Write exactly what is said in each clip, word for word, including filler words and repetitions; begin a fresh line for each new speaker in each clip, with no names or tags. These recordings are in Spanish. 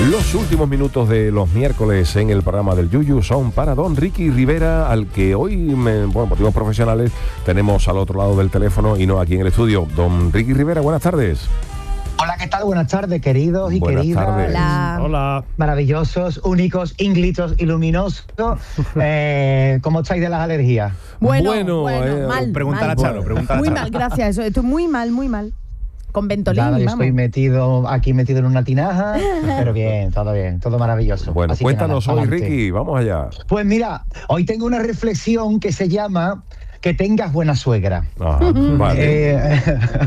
Los últimos minutos de los miércoles en el programa del Yuyu son para don Ricky Rivera, al que hoy, me, bueno, motivos profesionales, tenemos al otro lado del teléfono y no aquí en el estudio. Don Ricky Rivera, buenas tardes.
Hola, ¿qué tal? Buenas tardes, queridos y
Buenas
queridas.
tardes.
Hola.
Hola.
Maravillosos, únicos, ínglitos y luminosos. Eh, ¿Cómo estáis de las alergias?
Bueno,
Bueno,
bueno,
eh,
mal.
Preguntar
mal.
a Charo, preguntar a
Muy
Charo.
mal, gracias. Estoy muy mal, muy mal. Con Ventolin,
Nada, yo
vamos.
estoy metido aquí metido en una tinaja, pero bien, todo bien, todo maravilloso.
Bueno,
Así que
cuéntanos
nada,
hoy,
pa'lante.
Ricky, vamos allá.
Pues mira, hoy tengo una reflexión que se llama que tengas buena suegra.
Ajá, vale.
Eh,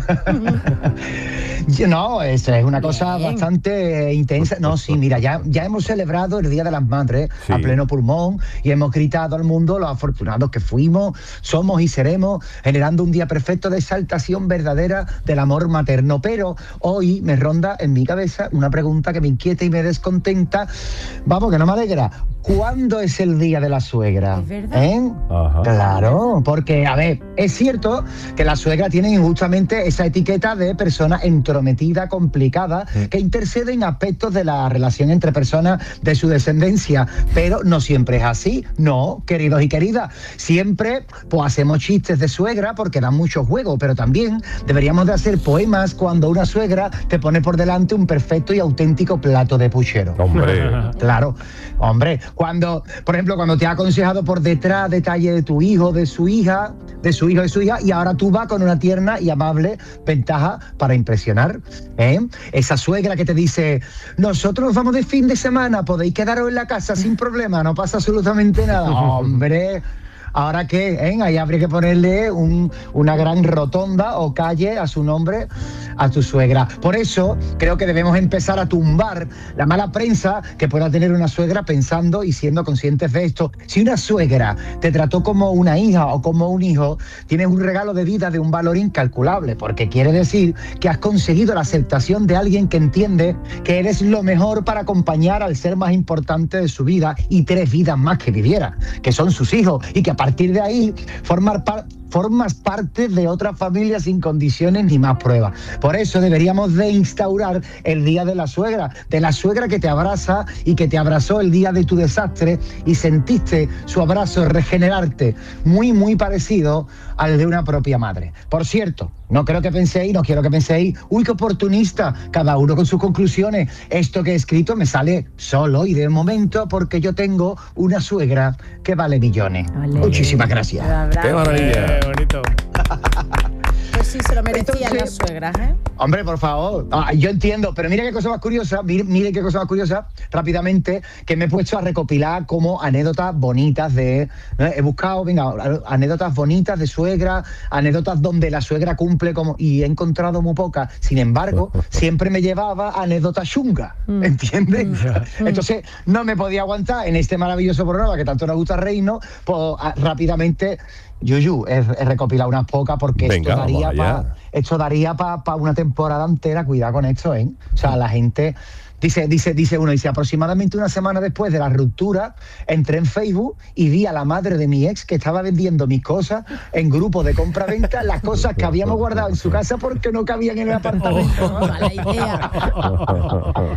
yo- no, es, es una cosa
Bien.
bastante intensa. No, sí, mira, ya, ya hemos celebrado el Día de las Madres
Sí.
a pleno pulmón y hemos gritado al mundo lo afortunados que fuimos, somos y seremos, generando un día perfecto de exaltación verdadera del amor materno. Pero hoy me ronda en mi cabeza una pregunta que me inquieta y me descontenta. Vamos, que no me alegra. ¿Cuándo es el Día de la Suegra?
¿Es verdad?
¿Eh?
Ajá.
Claro, porque, a ver, es cierto que la suegra tiene injustamente esa etiqueta de persona entrometida, complicada, que intercede en aspectos de la relación entre personas de su descendencia, pero no siempre es así, no, queridos y queridas. Siempre, pues, hacemos chistes de suegra porque dan mucho juego, pero también deberíamos de hacer poemas cuando una suegra te pone por delante un perfecto y auténtico plato de puchero.
Hombre.
Claro, hombre, cuando, por ejemplo, cuando te ha aconsejado por detrás detalle de tu hijo, de su hija, de su hijo, de su hija, y ahora tú vas con una tierna y amable ventaja para impresionar, ¿eh? Esa suegra que te dice, nosotros nos vamos de fin de semana, podéis quedaros en la casa sin problema, no pasa absolutamente nada. Hombre, ¿ahora qué? ¿Eh? Ahí habría que ponerle un- una gran rotonda o calle a su nombre a tu suegra. Por eso creo que debemos empezar a tumbar la mala prensa que pueda tener una suegra pensando y siendo conscientes de esto. Si una suegra te trató como una hija o como un hijo, tienes un regalo de vida de un valor incalculable, porque quiere decir que has conseguido la aceptación de alguien que entiende que eres lo mejor para acompañar al ser más importante de su vida y tres vidas más que viviera, que son sus hijos, y que a partir de ahí formar parte formas parte de otra familia sin condiciones ni más pruebas. Por eso deberíamos de instaurar el Día de la Suegra, de la suegra que te abraza y que te abrazó el día de tu desastre y sentiste su abrazo regenerarte, muy, muy parecido al de una propia madre. Por cierto, no creo que penséis, no quiero que penséis, uy, qué oportunista, cada uno con sus conclusiones. Esto que he escrito me sale solo y de momento porque yo tengo una suegra que vale millones.
Vale.
Muchísimas gracias.
Bravo.
¡Qué maravilla!
Eh, bonito.
Pues sí, se lo merecían
Entonces-
las suegras, ¿eh?
Hombre, por favor. Ah, yo entiendo, pero mire qué cosa más curiosa, mire, mire qué cosa más curiosa, rápidamente, que me he puesto a recopilar como anécdotas bonitas de... ¿no? He buscado, venga, anécdotas bonitas de suegra, anécdotas donde la suegra cumple como... Y he encontrado muy pocas. Sin embargo, siempre me llevaba a anécdotas chungas, ¿entiendes? Entonces, no me podía aguantar en este maravilloso programa que tanto nos gusta reírnos, pues a- rápidamente... Yuyu, he, he recopilado unas pocas porque
Venga,
esto daría
vamos allá.
para esto daría para pa una temporada entera. Cuidado con esto, ¿eh? O sea, la gente dice, dice, dice uno, dice aproximadamente una semana después de la ruptura, entré en Facebook y vi a la madre de mi ex que estaba vendiendo mis cosas en grupo de compra-venta, las cosas que habíamos guardado en su casa porque no cabían en el apartamento. ¿no?
Mala idea.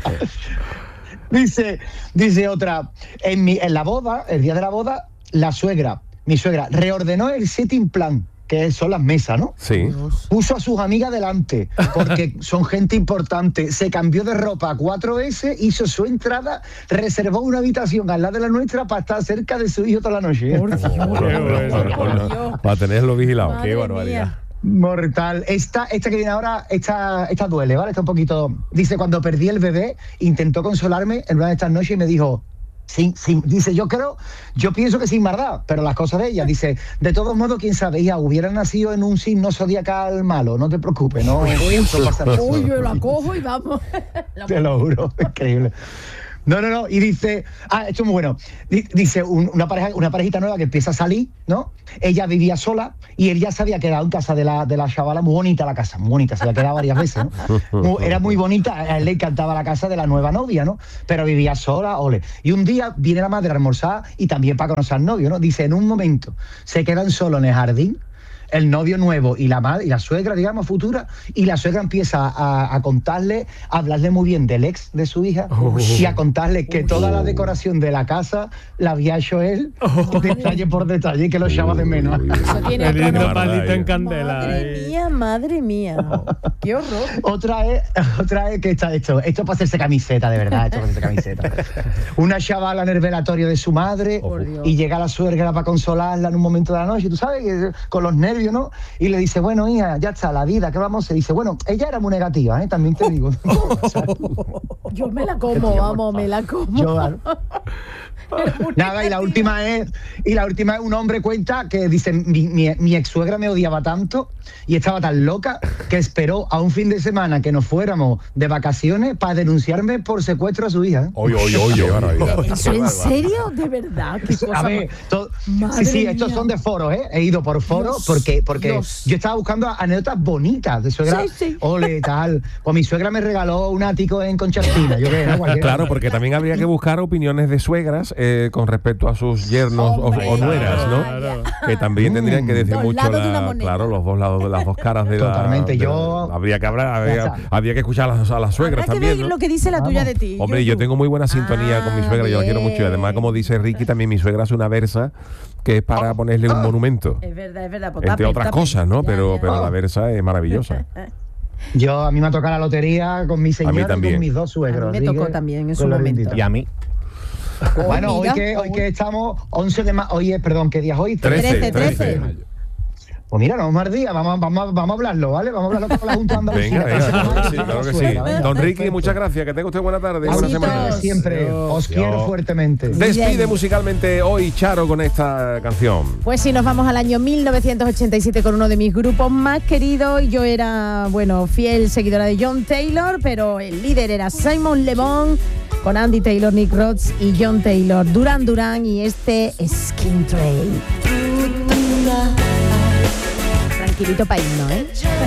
Dice, dice otra, en, mi, en la boda, el día de la boda, la suegra, mi suegra, reordenó el setting plan, que son las mesas, ¿no?
Sí.
Puso a sus amigas delante, porque son gente importante. Se cambió de ropa a cuatro veces, hizo su entrada, reservó una habitación al lado de la nuestra para estar cerca de su hijo toda la noche.
Por Dios. Por Dios.
Para tenerlo vigilado.
Madre
¡Qué barbaridad!
mía.
Mortal. Esta, esta que viene ahora, esta, esta duele, ¿vale? Está un poquito... Dice, cuando perdí el bebé, intentó consolarme en una de estas noches y me dijo... Sin, sin, dice, yo creo, yo pienso que sin maldad, pero las cosas de ella, dice, de todos modos, quién sabe, hija, hubiera nacido en un signo zodiacal malo, no te preocupes, no, no pasa nada.
Uy, yo la cojo y vamos. La
Te lo juro, increíble. No, no, no, y dice, ah, esto es muy bueno. Di- Dice, un- una pareja, una parejita nueva que empieza a salir, ¿no? Ella vivía sola y él ya se había quedado en casa de la, de la chavala, muy bonita la casa, muy bonita, se había quedado varias veces, ¿no? Muy- era muy bonita, a él le encantaba la casa de la nueva novia, ¿no? Pero vivía sola, ole. Y un día viene la madre a almorzar y también para conocer al novio, ¿no? Dice, en un momento se quedan solos en el jardín. el novio nuevo y la madre y la suegra, digamos, futura, y la suegra empieza a, a contarle, a hablarle muy bien del ex de su hija
Oh.
y a contarle que toda la decoración de la casa la había hecho él,
Oh.
detalle por detalle, que lo echaba de menos.
Uy, uy, uy.
Eso tiene
El
tono.
lindo palito en candela.
Madre
ahí.
mía, madre mía. Qué horror.
Otra es, otra es que está esto, esto es para hacerse camiseta, de verdad, esto es para hacerse camiseta. Una chavala en el velatorio de su madre
Por Dios.
y llega la suegra para consolarla en un momento de la noche, tú sabes, que- con los nervios, ¿no? Y le dice, bueno, hija, ya está, la vida, ¿qué vamos a hacer? Dice, bueno, ella era muy negativa, ¿eh? También te digo.
Yo me la como, vamos, me la como.
Yo, nada, y la última es, y la última es un hombre cuenta que dice, mi, mi, mi ex suegra me odiaba tanto y estaba tan loca que esperó a un fin de semana que nos fuéramos de vacaciones para denunciarme por secuestro a su hija. ¿eh?
Oye, oye, oye, qué barbaridad.
¿Eso en serio? ¿De verdad? ¿Qué cosa
A ver,
más-
to-
Madre
sí, sí, estos
mía.
son de foros, ¿eh? He ido por foros
Dios,
porque, porque
Dios.
yo estaba buscando anécdotas bonitas de suegra.
Sí, sí.
Ole, tal. Pues mi suegra me regaló un ático en Conchartina. Yo qué, ¿no? Cualquiera.
Claro, porque también habría que buscar opiniones de suegras eh, con respecto a sus yernos o,
Hombre.
o nueras, ¿no?
Claro.
Que también tendrían que decir
Dos
mucho
lados de una
la-
moneda.
claro, los dos lados de las dos caras de la.
Totalmente,
de la-
yo-
habría que hablar, habría,
Ya está.
habría que escuchar a las, a las suegras
Habrá que
también.
ver
¿no?
lo que dice la tuya
Vamos.
de ti.
Hombre, yo tengo muy buena sintonía con mi
Ah,
suegra, yo la quiero mucho. Y además, como dice Ricky, también mi suegra hace una versa que es para ponerle un monumento.
Es verdad, es verdad. pues
Entre
tape,
otras
tape.
cosas, ¿no?
Ya,
Pero,
ya.
pero la versa es maravillosa.
Yo, a mí me ha tocado la lotería con mi señora y
también.
con mis dos
A
suegros.
mí me
así
tocó
que,
también en su
con la
momento.
bendita.
Y a mí.
Bueno, hoy
mira.
que, hoy que estamos once de mayo, hoy es, perdón, ¿qué día es hoy?
Trece, trece.
Pues mira, no es mal día, vamos, vamos, vamos a hablarlo, ¿vale? Vamos a hablarlo con la Junta de Andalucía.
Venga, venga, claro que sí,
Venga,
claro que sí.
suegra, venga.
Don Ricky, muchas gracias. Que tenga usted buena tarde. Buena
Besitos.
semana.
Siempre, os
Dios.
quiero fuertemente.
Despide
Bien.
musicalmente hoy Charo con esta canción.
Pues sí, nos vamos al año mil novecientos ochenta y siete con uno de mis grupos más queridos. Yo era, bueno, fiel seguidora de John Taylor, pero el líder era Simon Le Bon, con Andy Taylor, Nick Rhodes y John Taylor, Duran Duran y este Skin Trail. Tranquilito pa' himno, ¿eh?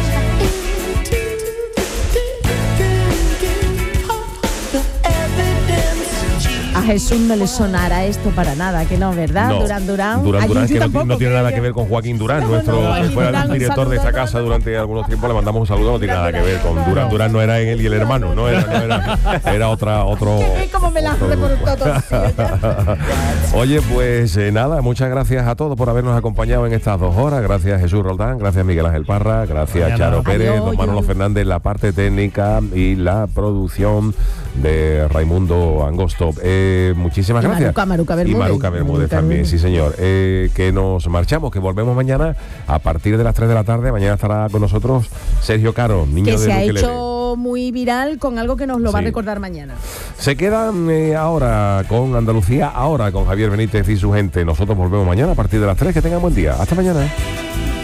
A Jesús no le sonará esto para nada, que no, ¿verdad?
No.
Duran Duran.
Duran
A
Duran,
Yuyu
que no, ti-
tampoco,
no tiene
que
nada
ella-
que ver con Joaquín Durán,
No,
nuestro
no,
que
Joaquín
fue
Durán,
el
un
director de esta
saludo,
casa
no,
durante algunos tiempos. Le mandamos un saludo, no tiene nada que ver con Durán. Durán no era él y el hermano, no era, no era, era otra, otro.
Que ve cómo me la
otro
hace por
grupo.
todo. Sí, ella.
Oye, pues eh, nada, muchas gracias a todos por habernos acompañado en estas dos horas. Gracias Jesús Roldán, gracias Miguel Ángel Parra, gracias
Mañana.
Charo Pérez,
Adiós,
don Manolo
Yuyu.
Fernández, la parte técnica y la producción de Raimundo Angosto. Eh, muchísimas
Y
gracias.
Maruca, Maruca
y
Bermúdez.
Maruca Bermúdez
Maruca
también,
Bermúdez.
sí señor. Eh, que nos marchamos, que volvemos mañana a partir de las tres de la tarde. Mañana estará con nosotros Sergio Caro, niño
Que
de
se ha
ukelele.
hecho muy viral con algo que nos lo va a
Sí.
recordar mañana.
Se quedan eh, ahora con Andalucía, ahora con Javier Benítez y su gente. Nosotros volvemos mañana a partir de las tres. Que tengan buen día. Hasta mañana.